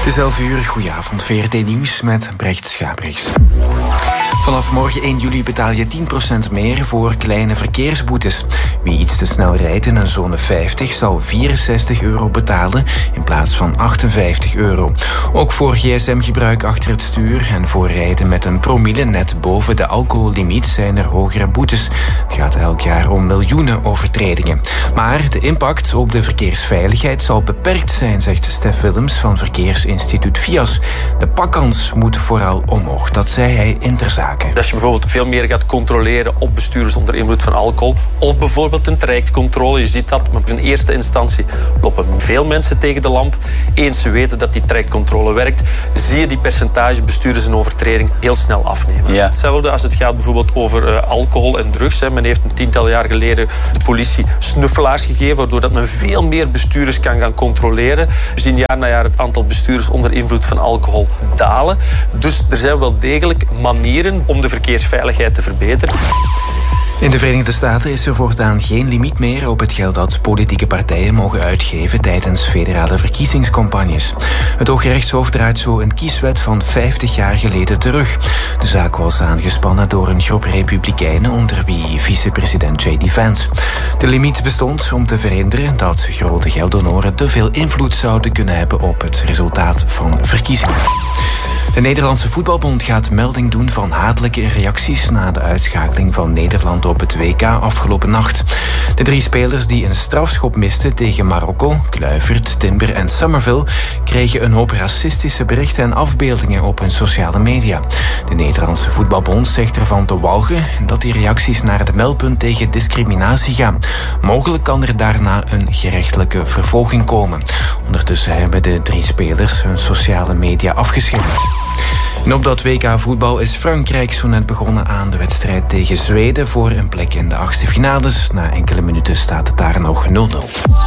Het is 11 uur, goedenavond, VRT Nieuws met Brecht Schabrichs. Vanaf morgen 1 juli betaal je 10% meer voor kleine verkeersboetes. Wie iets te snel rijdt in een zone 50 zal €64 betalen in plaats van €58. Ook voor gsm-gebruik achter het stuur en voor rijden met een promille net boven de alcohollimiet zijn er hogere boetes. Het gaat elk jaar om miljoenen overtredingen. Maar de impact op de verkeersveiligheid zal beperkt zijn, zegt Stef Willems van Verkeersinstituut Fias. De pakkans moet vooral omhoog, dat zei hij in Ter Zake. Als je bijvoorbeeld veel meer gaat controleren op bestuurders onder invloed van alcohol, of bijvoorbeeld een trajectcontrole, je ziet dat, maar in eerste instantie lopen veel mensen tegen de lamp. Eens ze weten dat die trajectcontrole werkt, zie je die percentage bestuurders in overtreding heel snel afnemen. Ja. Hetzelfde als het gaat bijvoorbeeld over alcohol en drugs. Men heeft een 10-tal jaar geleden de politie snuffelaars gegeven, waardoor dat men veel meer bestuurders kan gaan controleren. We zien jaar na jaar het aantal bestuurders onder invloed van alcohol dalen. Dus er zijn wel degelijk manieren om de verkeersveiligheid te verbeteren. In de Verenigde Staten is er voortaan geen limiet meer op het geld dat politieke partijen mogen uitgeven tijdens federale verkiezingscampagnes. Het Hooggerechtshof draait zo een kieswet van 50 jaar geleden terug. De zaak was aangespannen door een groep republikeinen, onder wie vicepresident J.D. Vance. De limiet bestond om te verhinderen dat grote gelddonoren te veel invloed zouden kunnen hebben op het resultaat van verkiezingen. De Nederlandse Voetbalbond gaat melding doen van hatelijke reacties na de uitschakeling van Nederland op het WK afgelopen nacht. De 3 spelers die een strafschop misten tegen Marokko, Kluivert, Timber en Summerville, kregen een hoop racistische berichten en afbeeldingen op hun sociale media. De Nederlandse Voetbalbond zegt ervan te walgen dat die reacties naar het meldpunt tegen discriminatie gaan. Mogelijk kan er daarna een gerechtelijke vervolging komen. Ondertussen hebben de 3 spelers hun sociale media afgeschermd. En op dat WK-voetbal is Frankrijk zo net begonnen aan de wedstrijd tegen Zweden voor een plek in de 8e finales. Na enkele minuten staat het daar nog 0-0.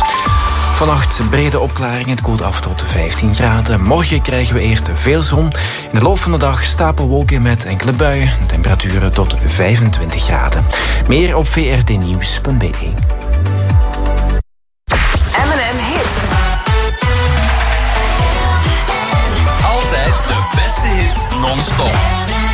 Vannacht brede opklaringen, het koelt af tot 15 graden. Morgen krijgen we eerst veel zon. In de loop van de dag stapelwolken met enkele buien. Temperaturen tot 25 graden. Meer op vrtnieuws.be. M&M Hits. Altijd de beste hits non-stop.